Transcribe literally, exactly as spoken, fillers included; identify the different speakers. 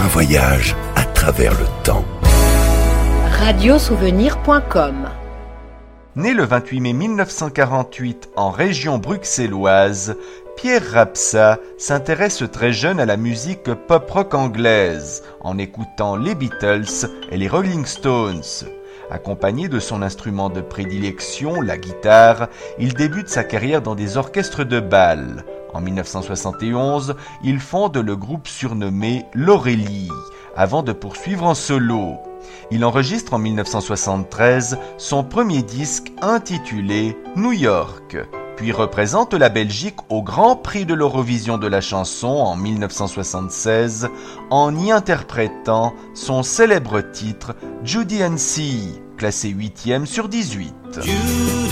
Speaker 1: un voyage à travers le temps.
Speaker 2: radiosouvenir point com.
Speaker 3: Né le vingt-huit mai mille neuf cent quarante-huit en région bruxelloise, Pierre Rapsa s'intéresse très jeune à la musique pop-rock anglaise, en écoutant les Beatles et les Rolling Stones. Accompagné de son instrument de prédilection, la guitare, il débute sa carrière dans des orchestres de bal. En mille neuf cent soixante et onze, il fonde le groupe surnommé l'Aurélie, avant de poursuivre en solo. Il enregistre en mille neuf cent soixante-treize son premier disque intitulé New York, puis représente la Belgique au Grand Prix de l'Eurovision de la chanson en mille neuf cent soixante-seize en y interprétant son célèbre titre Judy and C, classé huitième sur dix-huit.
Speaker 4: Judy